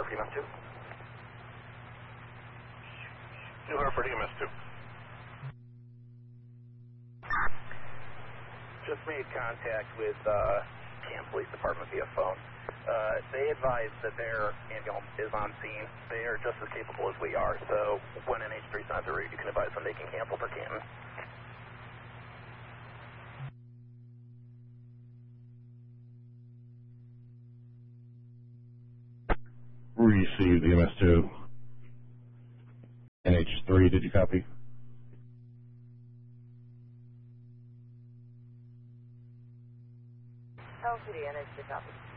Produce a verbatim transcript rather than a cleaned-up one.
E M S two. New Hartford E M S two. Just made contact with uh, Camp Police Department via phone. Uh, they advise that their ambulance is on scene. They are just as capable as we are, so when N H three signs a route, you can advise them they can cancel for Canton. Received E M S two. N H three, did you copy? L C D, N H three copy.